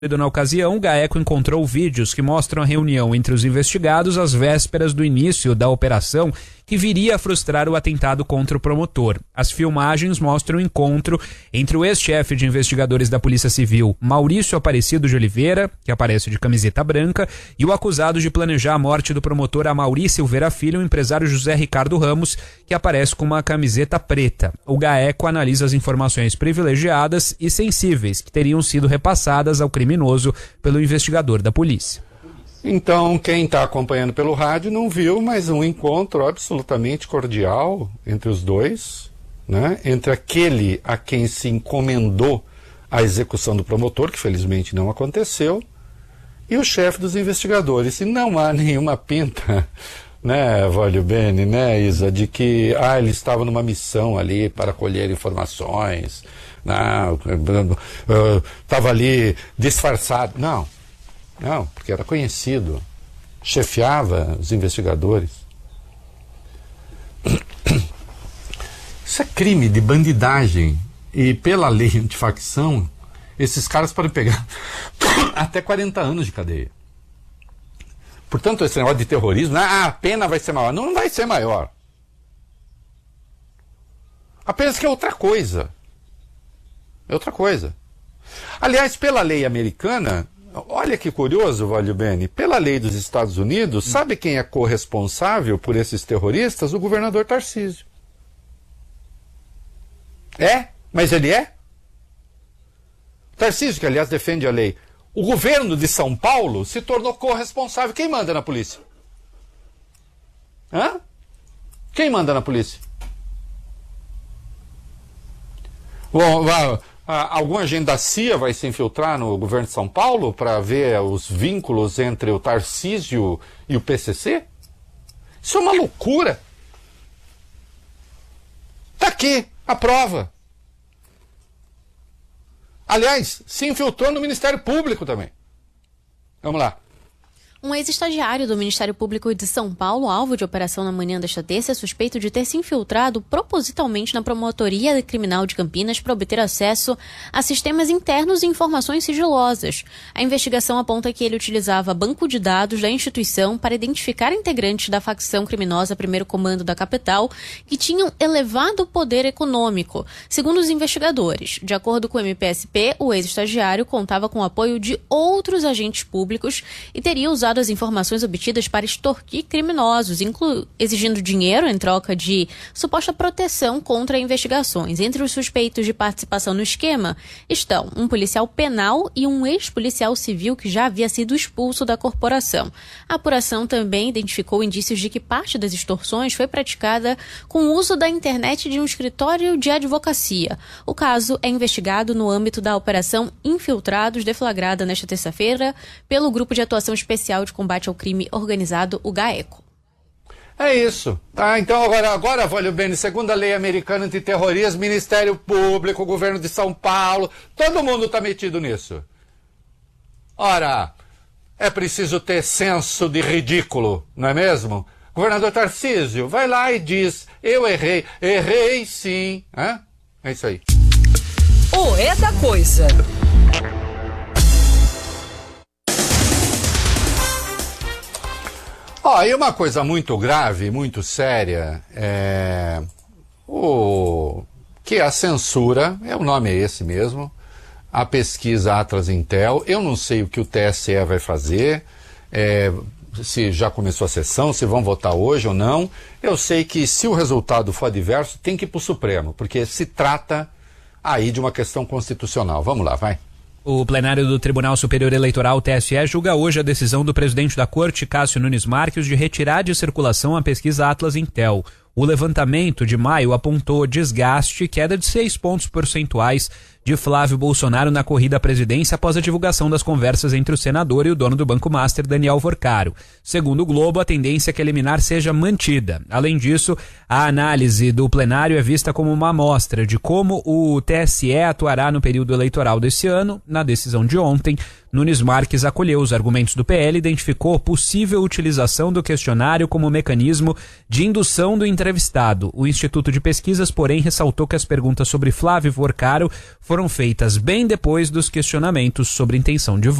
Na ocasião, o GAECO encontrou vídeos que mostram a reunião entre os investigados às vésperas do início da operação que viria a frustrar o atentado contra o promotor. As filmagens mostram o encontro entre o ex-chefe de investigadores da Polícia Civil, Maurício Aparecido de Oliveira, que aparece de camiseta branca, e o acusado de planejar a morte do promotor Amaury Silveira Filho, o empresário José Ricardo Ramos, que aparece com uma camiseta preta. O GAECO analisa as informações privilegiadas e sensíveis que teriam sido repassadas ao criminoso pelo investigador da polícia. Então, quem está acompanhando pelo rádio não viu, mas um encontro absolutamente cordial entre os dois, né? Entre aquele a quem se encomendou a execução do promotor, que felizmente não aconteceu, e o chefe dos investigadores. E não há nenhuma pinta, né, Vólio Bene, né, Isa, de que ele estava numa missão ali para colher informações, estava ali disfarçado. Não, porque era conhecido, chefiava os investigadores. Isso é crime de bandidagem e pela lei antifacção, esses caras podem pegar até 40 anos de cadeia. Portanto, esse negócio de terrorismo, a pena vai ser maior. Não vai ser maior. Apenas que é outra coisa. É outra coisa. Aliás, pela lei americana, olha que curioso, Vólio Bene, pela lei dos Estados Unidos, sabe quem é corresponsável por esses terroristas? O governador Tarcísio. Mas ele é? Tarcísio, que aliás defende a lei. O governo de São Paulo se tornou corresponsável. Quem manda na polícia? Quem manda na polícia? Bom, algum agente da CIA vai se infiltrar no governo de São Paulo para ver os vínculos entre o Tarcísio e o PCC? Isso é uma loucura. Está aqui a prova. Aliás, se infiltrou no Ministério Público também. Vamos lá. Um ex-estagiário do Ministério Público de São Paulo, alvo de operação na manhã desta terça, é suspeito de ter se infiltrado propositalmente na Promotoria Criminal de Campinas para obter acesso a sistemas internos e informações sigilosas. A investigação aponta que ele utilizava banco de dados da instituição para identificar integrantes da facção criminosa Primeiro Comando da capital que tinham elevado poder econômico. Segundo os investigadores, de acordo com o MPSP, o ex-estagiário contava com o apoio de outros agentes públicos e teria usado as informações obtidas para extorquir criminosos, exigindo dinheiro em troca de suposta proteção contra investigações. Entre os suspeitos de participação no esquema estão um policial penal e um ex-policial civil que já havia sido expulso da corporação. A apuração também identificou indícios de que parte das extorsões foi praticada com o uso da internet de um escritório de advocacia. O caso é investigado no âmbito da Operação Infiltrados, deflagrada nesta terça-feira pelo Grupo de Atuação Especial de Combate ao Crime Organizado, o GAECO. É isso. Então agora, Vólio Bene, segundo a lei americana antiterrorismo, Ministério Público, Governo de São Paulo, todo mundo está metido nisso. Ora, é preciso ter senso de ridículo, não é mesmo? Governador Tarcísio, vai lá e diz, eu errei sim. É isso aí. É da coisa. E uma coisa muito grave, muito séria, que a censura, o nome é esse mesmo, a pesquisa Atlas Intel. Eu não sei o que o TSE vai fazer, se já começou a sessão, se vão votar hoje ou não. Eu sei que se o resultado for adverso, tem que ir para o Supremo, porque se trata aí de uma questão constitucional. Vamos lá, vai. O plenário do Tribunal Superior Eleitoral, TSE, julga hoje a decisão do presidente da Corte, Cássio Nunes Marques, de retirar de circulação a pesquisa Atlas Intel. O levantamento de maio apontou desgaste e queda de 6 pontos percentuais de Flávio Bolsonaro na corrida à presidência após a divulgação das conversas entre o senador e o dono do Banco Master, Daniel Vorcaro. Segundo o Globo, a tendência é que a liminar seja mantida. Além disso, a análise do plenário é vista como uma amostra de como o TSE atuará no período eleitoral desse ano. Na decisão de ontem, Nunes Marques acolheu os argumentos do PL e identificou possível utilização do questionário como mecanismo de indução do entrevistado. O Instituto de Pesquisas, porém, ressaltou que as perguntas sobre Flávio Porcaro foram feitas bem depois dos questionamentos sobre intenção de voto.